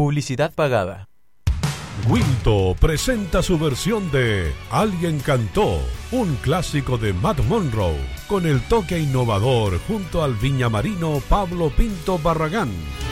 Publicidad pagada. Wilto presenta su versión de Alguien cantó, un clásico de Matt Monroe, con el toque innovador junto al viñamarino Pablo Pinto Barragán.